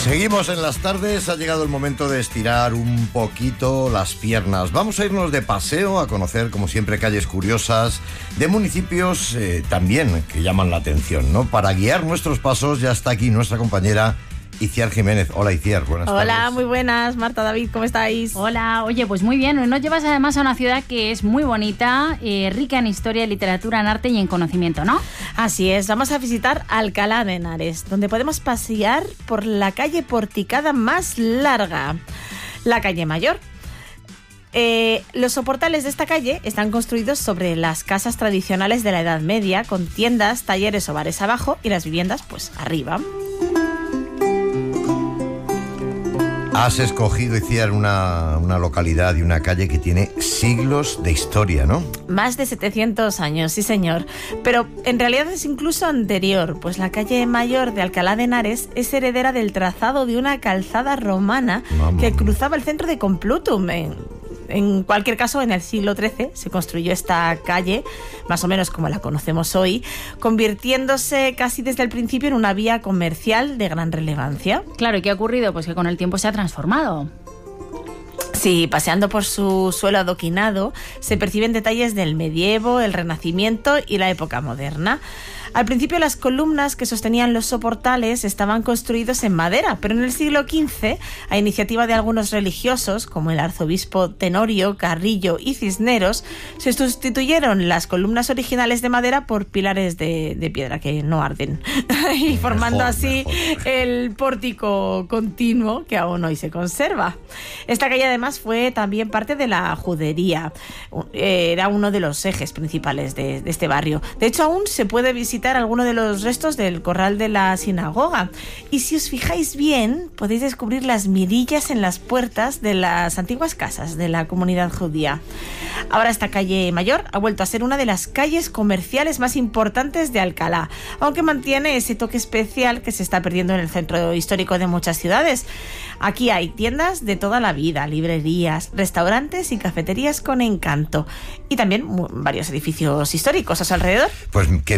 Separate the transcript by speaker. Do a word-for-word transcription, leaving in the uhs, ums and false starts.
Speaker 1: Seguimos en las tardes, ha llegado el momento de estirar un poquito las piernas. Vamos a irnos de paseo a conocer, como siempre, calles curiosas de municipios eh, también que llaman la atención, ¿no? Para guiar nuestros pasos ya está aquí nuestra compañera Itziar Jiménez. Hola, Itziar, buenas
Speaker 2: Hola,
Speaker 1: tardes.
Speaker 2: Hola, muy buenas. Marta, David, ¿cómo estáis?
Speaker 3: Hola, oye, pues muy bien. Nos llevas además a una ciudad que es muy bonita, eh, rica en historia, literatura, en arte y en conocimiento, ¿no?
Speaker 2: Así es, vamos a visitar Alcalá de Henares, donde podemos pasear por la calle porticada más larga, la calle Mayor. Eh, los soportales de esta calle están construidos sobre las casas tradicionales de la Edad Media, con tiendas, talleres o bares abajo y las viviendas pues arriba.
Speaker 1: Has escogido, Itziar, una, una localidad y una calle que tiene siglos de historia, ¿no?
Speaker 2: Más de setecientos años, sí señor. Pero en realidad es incluso anterior, pues la calle Mayor de Alcalá de Henares es heredera del trazado de una calzada romana Mamá. que cruzaba el centro de Complutum. En, en cualquier caso, en el siglo trece se construyó esta calle, más o menos como la conocemos hoy, convirtiéndose casi desde el principio en una vía comercial de gran relevancia.
Speaker 3: Claro, ¿y qué ha ocurrido? Pues que con el tiempo se ha transformado.
Speaker 2: Sí, paseando por su suelo adoquinado se perciben detalles del medievo, el Renacimiento y la época moderna. Al principio las columnas que sostenían los soportales estaban construidos en madera, pero en el siglo quince, a iniciativa de algunos religiosos, como el arzobispo Tenorio, Carrillo y Cisneros, se sustituyeron las columnas originales de madera por pilares de, de piedra que no arden, y formando mejor, así mejor. el pórtico continuo que aún hoy se conserva. Esta calle además fue también parte de la judería, era uno de los ejes principales de, de este barrio. De hecho, aún se puede visitar alguno de los restos del corral de la sinagoga. Y si os fijáis bien, podéis descubrir las mirillas en las puertas de las antiguas casas de la comunidad judía. Ahora esta calle Mayor ha vuelto a ser una de las calles comerciales más importantes de Alcalá, aunque mantiene ese toque especial que se está perdiendo en el centro histórico de muchas ciudades. Aquí hay tiendas de toda la vida, librerías, restaurantes y cafeterías con encanto, y también varios edificios históricos a su alrededor.
Speaker 1: Pues que